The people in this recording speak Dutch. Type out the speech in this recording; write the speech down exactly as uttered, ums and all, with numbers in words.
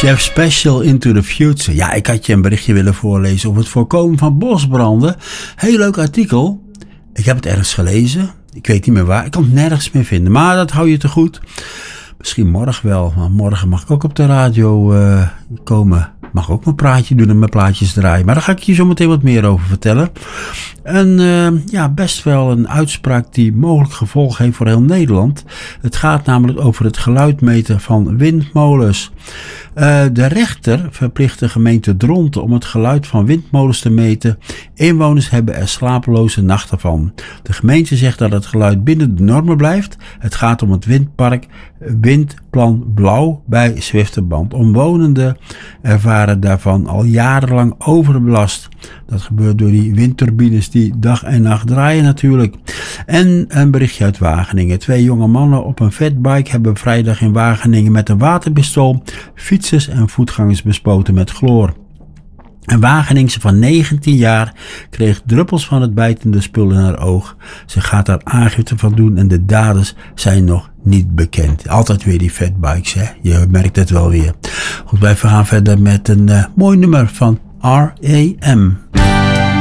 Chef Special Into the Future. Ja, ik had je een berichtje willen voorlezen over het voorkomen van bosbranden. Heel leuk artikel. Ik heb het ergens gelezen. Ik weet niet meer waar. Ik kan het nergens meer vinden. Maar dat hou je te goed. Misschien morgen wel. Want morgen mag ik ook op de radio uh, komen. Mag ook mijn praatje doen en mijn plaatjes draaien. Maar daar ga ik je zo meteen wat meer over vertellen. En uh, ja, best wel een uitspraak die mogelijk gevolgen heeft voor heel Nederland. Het gaat namelijk over het geluidmeten van windmolens. Uh, de rechter verplicht de gemeente Dronten om het geluid van windmolens te meten. Inwoners hebben er slapeloze nachten van. De gemeente zegt dat het geluid binnen de normen blijft. Het gaat om het windpark Windplan Blauw bij Zwifterband. Omwonenden ervaren daarvan al jarenlang overbelast. Dat gebeurt door die windturbines die dag en nacht draaien natuurlijk. En een berichtje uit Wageningen. Twee jonge mannen op een fatbike hebben vrijdag in Wageningen met een waterpistool fietsers en voetgangers bespoten met chloor. Een Wageningse van negentien jaar kreeg druppels van het bijtende spul in haar oog. Ze gaat daar aangifte van doen en de daders zijn nog niet bekend. Altijd weer die fatbikes, hè? Je merkt het wel weer. Goed, wij gaan verder met een uh, mooi nummer van R E M